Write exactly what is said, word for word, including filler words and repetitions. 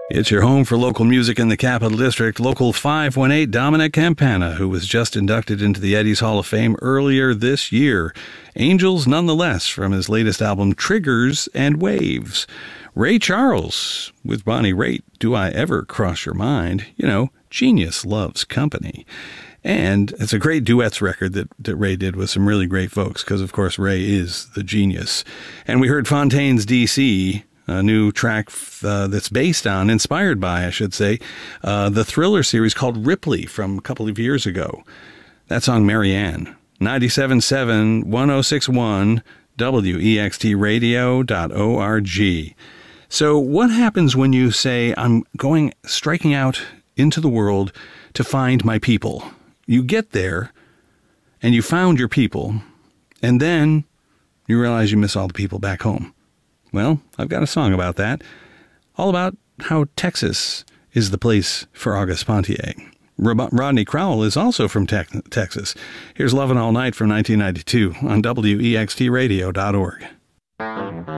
It's your home for local music in the Capital District. Local five one eight, Dominic Campana, who was just inducted into the Eddie's Hall of Fame earlier this year. Angels Nonetheless from his latest album, Triggers and Waves. Ray Charles with Bonnie Raitt, Do I Ever Cross Your Mind? You know, Genius Loves Company. And it's a great duets record that, that Ray did with some really great folks, because, of course, Ray is the genius. And we heard Fontaines D C, a new track uh, that's based on, inspired by, I should say, uh, the Thriller series called Ripley from a couple of years ago. That song, Marianne. ninety-seven point seven, one oh six point one, W E X T radio dot org. So what happens when you say, I'm going, striking out into the world to find my people? You get there, and you found your people, and then you realize you miss all the people back home. Well, I've got a song about that, all about how Texas is the place for August Pontier. Rodney Crowell is also from te- Texas. Here's Lovin' All Night from nineteen ninety-two on W E X T radio dot org.